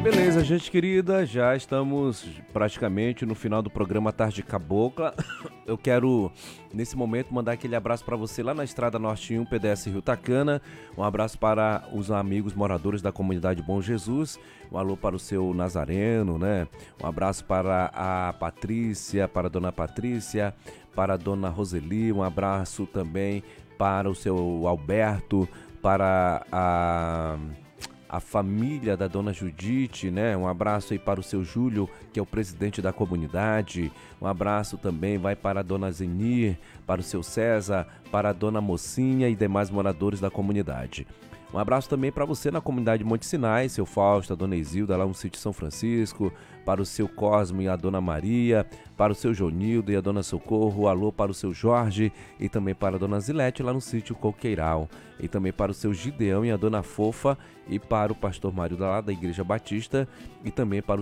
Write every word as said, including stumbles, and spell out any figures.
Beleza, gente querida, já estamos praticamente no final do programa Tarde Cabocla. Eu quero, nesse momento, mandar aquele abraço para você lá na Estrada Norte um, P D S Rio Tacana. Um abraço para os amigos moradores da comunidade Bom Jesus. Um alô para o seu Nazareno, né? Um abraço para a Patrícia, para a dona Patrícia, para a dona Roseli. Um abraço também para o seu Alberto, para a... a família da dona Judite, né? Um abraço aí para o seu Júlio, que é o presidente da comunidade. Um abraço também vai para a dona Zenir, para o seu César, para a dona Mocinha e demais moradores da comunidade. Um abraço também para você na comunidade Monte Sinai, seu Fausto, a dona Isilda, lá no sítio São Francisco, para o seu Cosmo e a dona Maria, para o seu Jonildo e a dona Socorro, alô para o seu Jorge e também para a dona Zilete, lá no sítio Coqueiral, e também para o seu Gideão e a dona Fofa, e para o pastor Mário lá da Igreja Batista, e também para o